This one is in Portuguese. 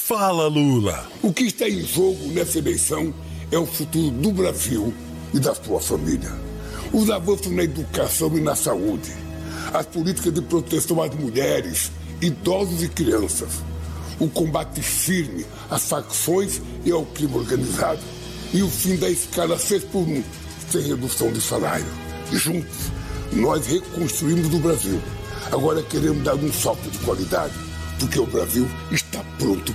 Fala, Lula! O que está em jogo nessa eleição é o futuro do Brasil e da sua família. Os avanços na educação e na saúde, as políticas de proteção às mulheres, idosos e crianças, o combate firme às facções e ao crime organizado e o fim da escala 6x1, sem redução de salário. Juntos, nós reconstruímos o Brasil. Agora queremos dar um salto de qualidade, porque o Brasil está pronto